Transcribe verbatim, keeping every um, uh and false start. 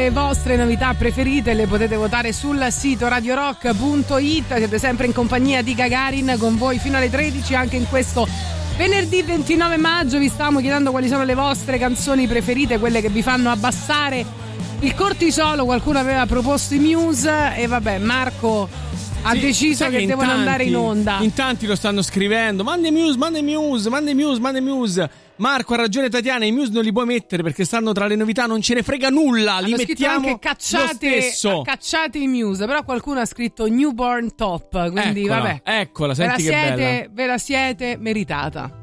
le vostre novità preferite, le potete votare sul sito radio rock punto it. Siete sempre in compagnia di Gagarin con voi fino alle tredici anche in questo venerdì ventinove maggio. Vi stiamo chiedendo quali sono le vostre canzoni preferite, quelle che vi fanno abbassare il cortisolo. Qualcuno aveva proposto i Muse e vabbè, Marco ha sì, deciso che, che devono tanti, andare in onda. In tanti lo stanno scrivendo: manda i Muse, manda i Muse, manda i Muse, manda i Muse. Marco ha ragione Tatiana, i Muse non li puoi mettere perché stanno tra le novità, non ce ne frega nulla. Hanno li mettiamo anche cacciate, cacciate i Muse, però qualcuno ha scritto Newborn Top, quindi eccola, vabbè. Eccola, senti ve la che siete, bella. Ve la siete meritata.